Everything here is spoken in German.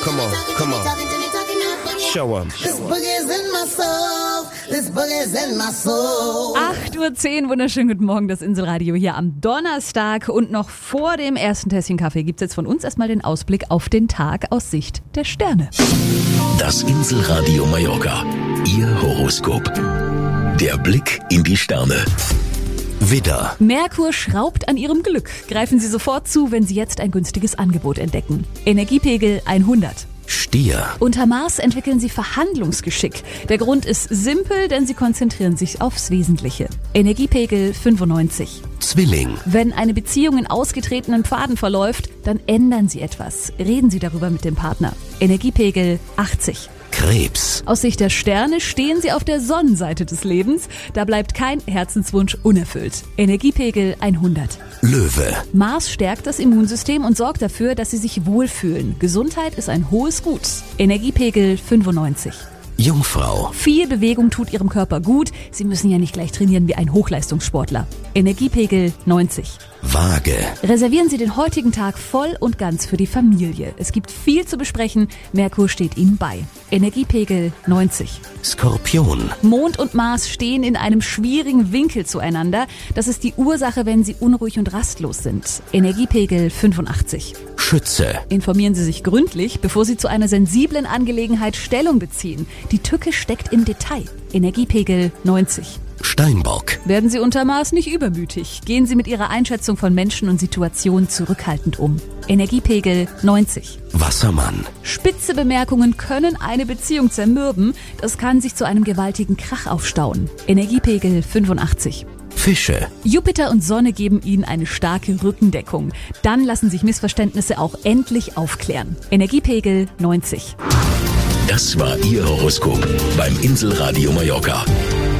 Come on, come on. Show 'em. This boogie's in my soul. This boogie's in my soul. 8:10 Uhr, wunderschönen guten Morgen, das Inselradio hier am Donnerstag. Und noch vor dem ersten Tässchen Kaffee gibt's jetzt von uns erstmal den Ausblick auf den Tag aus Sicht der Sterne. Das Inselradio Mallorca. Ihr Horoskop. Der Blick in die Sterne. Widder. Merkur schraubt an ihrem Glück. Greifen Sie sofort zu, wenn Sie jetzt ein günstiges Angebot entdecken. Energiepegel 100. Stier. Unter Mars entwickeln Sie Verhandlungsgeschick. Der Grund ist simpel, denn Sie konzentrieren sich aufs Wesentliche. Energiepegel 95. Zwilling. Wenn eine Beziehung in ausgetretenen Pfaden verläuft, dann ändern Sie etwas. Reden Sie darüber mit dem Partner. Energiepegel 80. Krebs. Aus Sicht der Sterne stehen Sie auf der Sonnenseite des Lebens. Da bleibt kein Herzenswunsch unerfüllt. Energiepegel 100. Löwe. Mars stärkt das Immunsystem und sorgt dafür, dass Sie sich wohlfühlen. Gesundheit ist ein hohes Gut. Energiepegel 95. Jungfrau. Viel Bewegung tut Ihrem Körper gut. Sie müssen ja nicht gleich trainieren wie ein Hochleistungssportler. Energiepegel 90. Waage. Reservieren Sie den heutigen Tag voll und ganz für die Familie. Es gibt viel zu besprechen. Merkur steht Ihnen bei. Energiepegel 90. Skorpion. Mond und Mars stehen in einem schwierigen Winkel zueinander. Das ist die Ursache, wenn Sie unruhig und rastlos sind. Energiepegel 85. Schütze. Informieren Sie sich gründlich, bevor Sie zu einer sensiblen Angelegenheit Stellung beziehen. Die Tücke steckt im Detail. Energiepegel 90. Steinbock. Werden Sie unter Mars nicht übermütig. Gehen Sie mit Ihrer Einschätzung von Menschen und Situationen zurückhaltend um. Energiepegel 90. Wassermann. Spitze Bemerkungen können eine Beziehung zermürben. Das kann sich zu einem gewaltigen Krach aufstauen. Energiepegel 85. Fische. Jupiter und Sonne geben Ihnen eine starke Rückendeckung. Dann lassen sich Missverständnisse auch endlich aufklären. Energiepegel 90. Das war Ihr Horoskop beim Inselradio Mallorca.